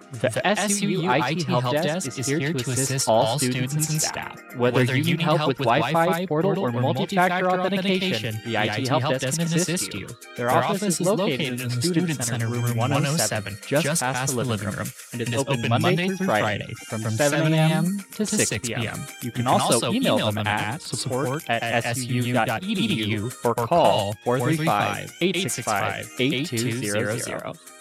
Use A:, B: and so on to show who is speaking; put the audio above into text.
A: The SUU IT Help Desk is here to assist all students and staff. Whether you need help with Wi-Fi, portal, or multi-factor authentication, the IT Help Desk can assist you. Their office is located in the Student Center, room 107, just past the living room, and is open Monday through Friday from 7 a.m. to 6 p.m. You can also email them at support@suu.edu or call 435-865-8200.